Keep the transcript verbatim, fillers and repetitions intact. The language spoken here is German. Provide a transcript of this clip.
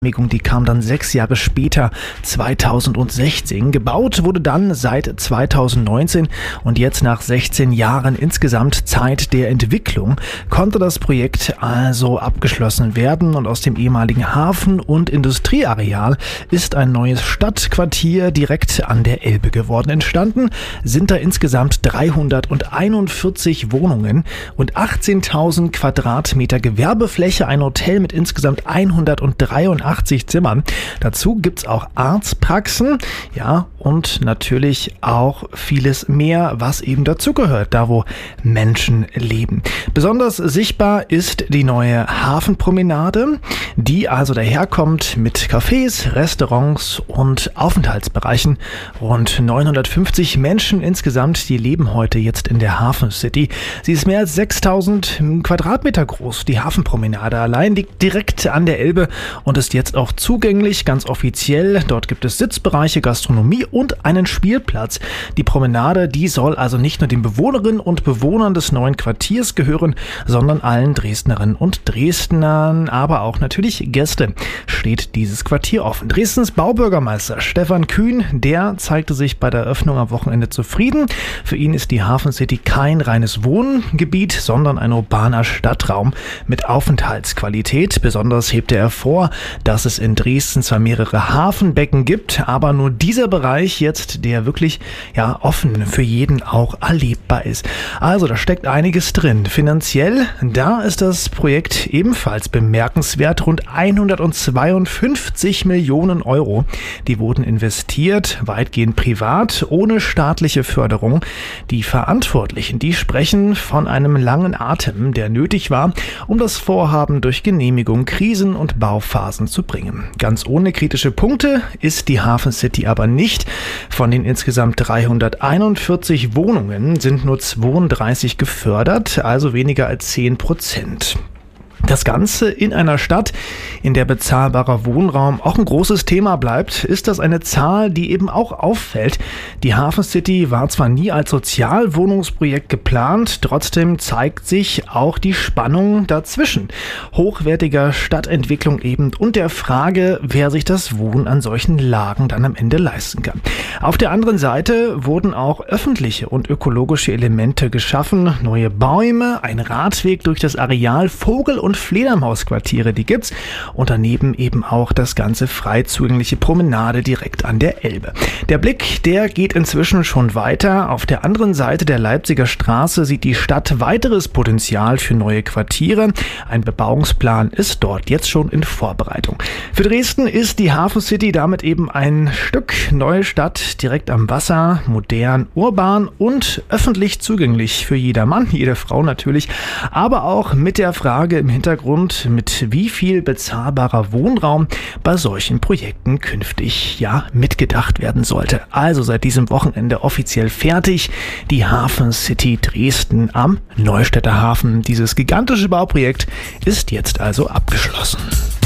Die kam dann sechs Jahre später, zweitausendsechzehn. Gebaut wurde dann seit zweitausendneunzehn und jetzt nach sechzehn Jahren insgesamt Zeit der Entwicklung konnte das Projekt also abgeschlossen werden und aus dem ehemaligen Hafen- und Industrieareal ist ein neues Stadtquartier direkt an der Elbe geworden. Entstanden sind da insgesamt dreihunderteinundvierzig Wohnungen und achtzehntausend Quadratmeter Gewerbefläche, ein Hotel mit insgesamt hundertdreiundachtzig Zimmern. Dazu gibt's auch Arztpraxen, ja, und natürlich auch vieles mehr, was eben dazugehört, da wo Menschen leben. Besonders sichtbar ist die neue Hafenpromenade, die also daherkommt mit Cafés, Restaurants und Aufenthaltsbereichen. Rund neunhundertfünfzig Menschen insgesamt, die leben heute jetzt in der Hafen City. Sie ist mehr als sechstausend Quadratmeter groß. Die Hafenpromenade allein liegt direkt an der Elbe und ist jetzt auch zugänglich, ganz offiziell. Dort gibt es Sitzbereiche, Gastronomie und einen Spielplatz. Die Promenade, die soll also nicht nur den Bewohnerinnen und Bewohnern des neuen Quartiers gehören, sondern allen Dresdnerinnen und Dresdnern, aber auch natürlich Gäste steht dieses Quartier offen. Dresdens Baubürgermeister Stefan Kühn, der zeigte sich bei der Eröffnung am Wochenende zufrieden. Für ihn ist die Hafen City kein reines Wohngebiet, sondern ein urbaner Stadtraum mit Aufenthaltsqualität. Besonders hebt er hervor, dass es in Dresden zwar mehrere Hafenbecken gibt, aber nur dieser Bereich jetzt, der wirklich ja offen für jeden auch erlebbar ist. Also da steckt einiges drin. Finanziell, da ist das Projekt ebenfalls bemerkenswert. Rund hundertzweiundfünfzig Millionen Euro, die wurden investiert, weitgehend privat, ohne staatliche Förderung. Die Verantwortlichen, die sprechen von einem langen Atem, der nötig war, um das Vorhaben durch Genehmigung, Krisen und Bauphasen zu bringen. Ganz ohne kritische Punkte ist die Hafen City aber nicht. Von den insgesamt dreihunderteinundvierzig Wohnungen sind nur zweiunddreißig gefördert, also weniger als zehn Prozent. Das Ganze in einer Stadt, in der bezahlbarer Wohnraum auch ein großes Thema bleibt, ist das eine Zahl, die eben auch auffällt. Die Hafen City war zwar nie als Sozialwohnungsprojekt geplant, trotzdem zeigt sich auch die Spannung dazwischen. Hochwertiger Stadtentwicklung eben und der Frage, wer sich das Wohnen an solchen Lagen dann am Ende leisten kann. Auf der anderen Seite wurden auch öffentliche und ökologische Elemente geschaffen. Neue Bäume, ein Radweg durch das Areal, Vogel- und Fledermausquartiere, die gibt's. Und daneben eben auch das ganze frei zugängliche Promenade direkt an der Elbe. Der Blick, der geht inzwischen schon weiter. Auf der anderen Seite der Leipziger Straße sieht die Stadt weiteres Potenzial für neue Quartiere. Ein Bebauungsplan ist dort jetzt schon in Vorbereitung. Für Dresden ist die Hafen City damit eben ein Stück neue Stadt direkt am Wasser, modern, urban und öffentlich zugänglich für jedermann, jede Frau natürlich, aber auch mit der Frage im Hintergrund, mit wie viel bezahlbarer Wohnraum bei solchen Projekten künftig ja mitgedacht werden sollte. Also seit diesem Wochenende offiziell fertig. Die Hafen City Dresden am Neustädter Hafen. Dieses gigantische Bauprojekt ist jetzt also abgeschlossen.